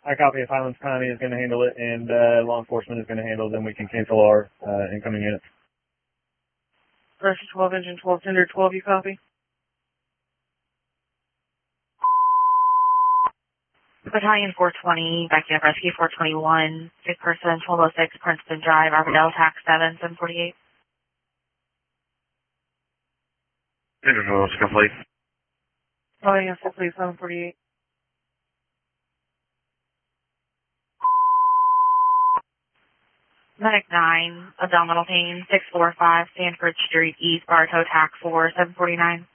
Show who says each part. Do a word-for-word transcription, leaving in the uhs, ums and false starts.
Speaker 1: I copy if Highlands County is going to handle it and uh, law enforcement is going to handle it, then we can cancel our uh, incoming units.
Speaker 2: Rescue twelve, engine twelve, tender twelve, you copy?
Speaker 3: Battalion four twenty, backing up rescue four twenty-one, sick person, twelve oh six, Princeton Drive, Armadale, tax seven, seven forty-eight.
Speaker 4: Engine twelve, complete.
Speaker 2: Oh, yes, please, seven forty-eight.
Speaker 3: Medic nine, abdominal pain, six four five, Sanford Street, East, Bartow, tax four, seven forty-nine.